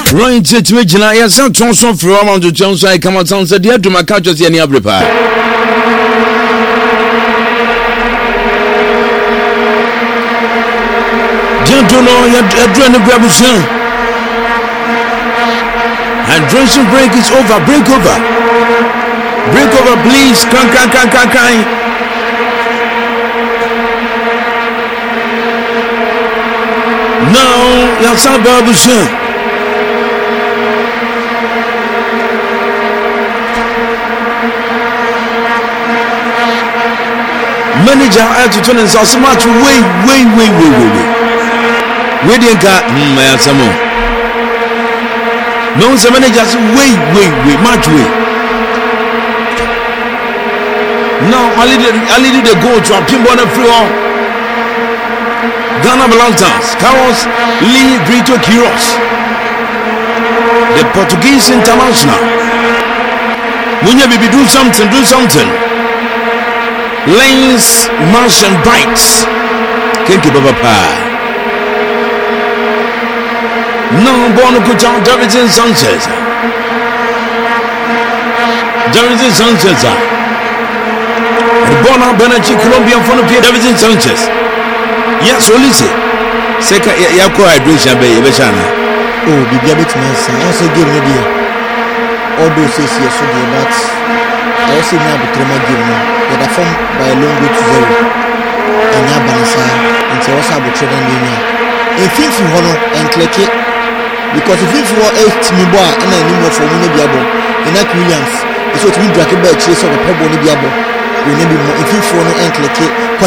Right, it's me, Jina. Yes, I'm Johnson from the Johnson. I come out and said, "Dear to my couch, just any other pie." Gentlemen, you're doing the grabusion. Hydration break is over. Break over. Break over, please. Can. Now, you're some grabusion. Manager had to turn and say, so much way. We didn't got some more. No, the manager said, way, much way. Now, I lead the goal to a pinball on the floor. Ghana Blancos, Carlos Lee Brito Quiros, the Portuguese international. When you baby do something. Lanes, march and bites. Thank you, Baba Pie. No, Bono Kujan, Davidson Sanchez. Bono Benachi, Colombian for the Davidson Sanchez. Yes, Olise. Second, Yako hydration, baby, Beshana. Oh, the diabetes, also give me the all those years, but I also now become a game. But I formed by a long way to zero. And now, Banasa, and so also about trading union. If you honor and click it, because if you want 8 Niboa and I need more for Unibiabo, and that Williams, it's what we drag a bed chase of a pub on the Biabo. We need more if you honor and click it.